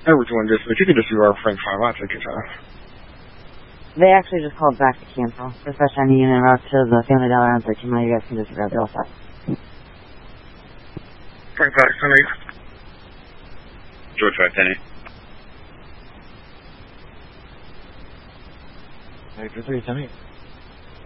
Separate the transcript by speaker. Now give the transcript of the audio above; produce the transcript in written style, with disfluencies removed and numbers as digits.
Speaker 1: Hey, we're doing this. If you could just do our frame 5, I'll take your time.
Speaker 2: They actually just called back to cancel. Dispatch 90 unit route to the Family Dollar on 13 mile. You guys can disregard the all set.
Speaker 1: Frame 5, 10-8.
Speaker 3: George 510.
Speaker 4: Hey, for 3, 10-8.